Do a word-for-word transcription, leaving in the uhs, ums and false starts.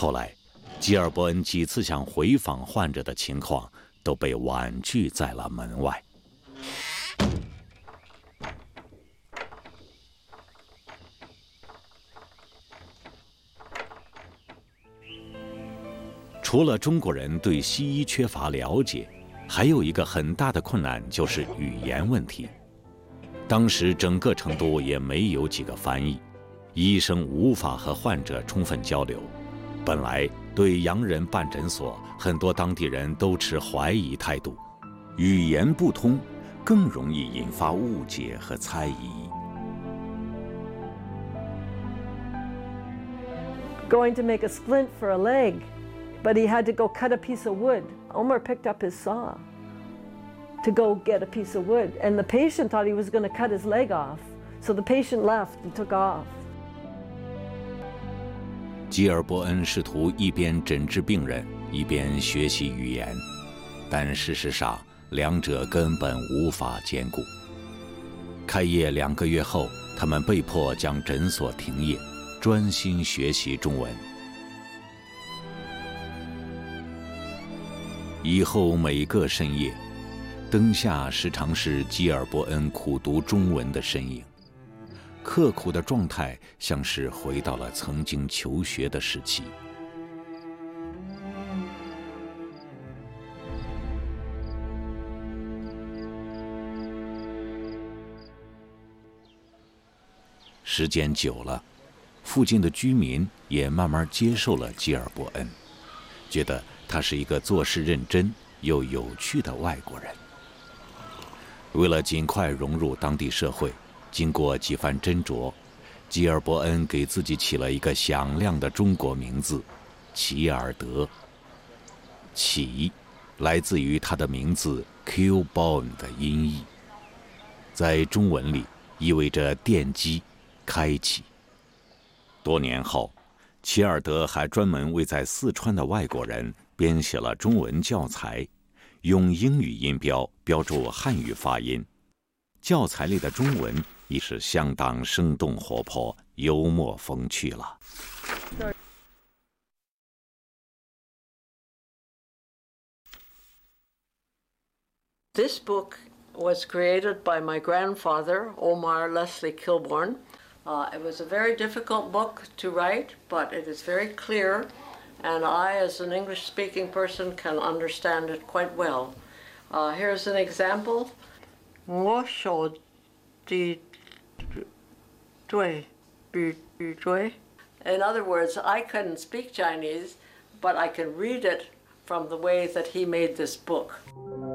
后来，吉尔伯恩几次想回访患者的情况都被婉拒在了门外。除了中国人对西医缺乏了解，还有一个很大的困难就是语言问题。当时整个成都也没有几个翻译，医生无法和患者充分交流。本来对洋人办诊所，很多当地人都持怀疑态度，语言不通更容易引发误解和猜疑。 Going to make a splint for a leg, but he had to go cut a piece of wood. Omar picked up his saw to go get a piece of wood, and the patient thought he was going to cut his leg off, so the patient left and took off. 吉尔伯恩试图一边诊治病人，一边学习语言，但事实上两者根本无法兼顾。开业两个月后，他们被迫将诊所停业，专心学习中文。以后每个深夜，灯下时常是吉尔伯恩苦读中文的身影，刻苦的状态像是回到了曾经求学的时期。时间久了，附近的居民也慢慢接受了吉尔伯恩，觉得他是一个做事认真又有趣的外国人。为了尽快融入当地社会，经过几番斟酌，吉尔伯恩给自己起了一个响亮的中国名字齐尔德。齐来自于他的名字 Q-bone 的音译，在中文里意味着奠基、开启。多年后，齐尔德还专门为在四川的外国人编写了中文教材，用英语音标标注汉语发音。教材里的中文也是相当生动活泼、幽默风趣了。 This book was created by my grandfather, Omar Leslie Kilbourne. Uh, it was a very difficult book to write, but it is very clear, and I, as an English-speaking person, can understand it quite well. Uh, here's an example. 我手的对比对. In other words, I couldn't speak Chinese, but I can read it from the way that he made this book.